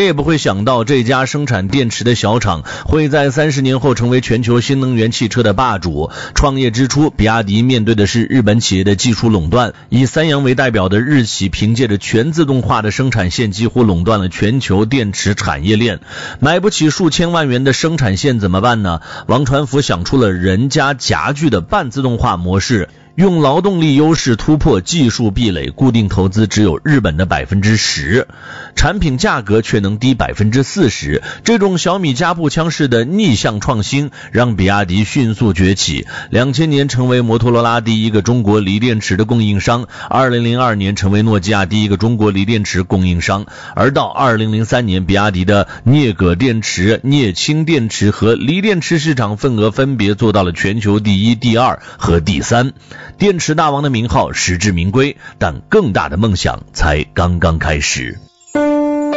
谁也不会想到这家生产电池的小厂会在30年后成为全球新能源汽车的霸主。创业之初，比亚迪面对的是日本企业的技术垄断，以三洋为代表的日企凭借着全自动化的生产线几乎垄断了全球电池产业链。买不起数千万元的生产线怎么办呢？王传福想出了人家夹具的半自动化模式，用劳动力优势突破技术壁垒，固定投资只有日本的 10%， 产品价格却能低 40%。 这种小米加步枪式的逆向创新让比亚迪迅速崛起，2000年成为摩托罗拉第一个中国锂电池的供应商，2002年成为诺基亚第一个中国锂电池供应商，而到2003年，比亚迪的镍铬电池、镍氢电池和锂电池市场份额分别做到了全球第一、第二和第三。电池大王的名号实至名归，但更大的梦想才刚刚开始。